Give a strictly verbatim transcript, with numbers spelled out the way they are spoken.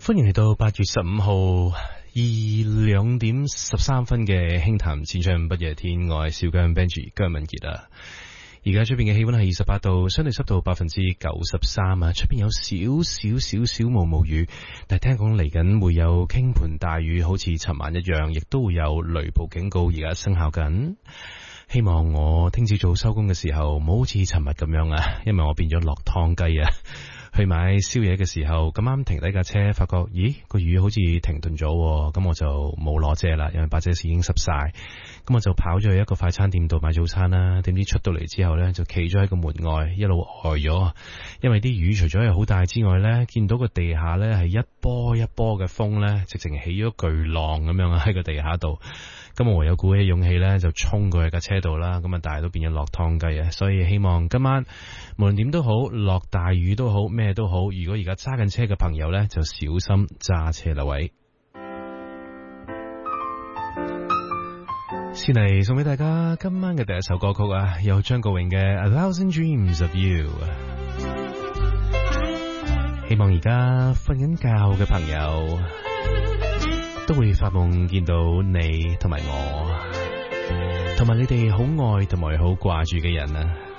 歡迎嚟到八月十五號二兩點十三分嘅輕談淺唱不夜天，我係小姜 Benji 姜文傑啊。而家出邊嘅氣溫係二十八度，相對濕度百分之九十三啊。出邊有少少少少毛毛雨，但係聽講嚟緊會有傾盆大雨，好似尋晚一樣，亦都會有雷暴警告，而家生效緊。希望我聽朝早收工嘅時候唔好好似尋日咁樣啊，因為我變咗落湯雞啊。去買宵夜嘅時候，咁啱停低架車，發覺咦個雨好似停頓咗，咁我就冇攞遮啦，因為把遮士已經濕晒。咁我就跑咗去一個快餐店度買早餐啦。點知出到嚟之後呢，就企咗喺個門外，一路呆咗，因為啲雨除咗係好大之外呢，見到個地下呢係一波一波嘅風呢，直情起咗巨浪咁樣啊喺個地下度。咁我唯有鼓起勇氣咧，就衝過去架車度啦。咁啊，但係都變咗落湯雞啊！所以希望今晚無論點都好，落大雨都好，咩都好。如果而家揸緊車嘅朋友咧，就小心揸車啦，喂！先嚟送俾大家今晚嘅第一首歌曲啊，有張國榮嘅《A Thousand Dreams of You》。希望而家瞓緊覺嘅朋友都會發夢見到你同埋我，同埋你哋好愛同埋好掛住嘅人啊！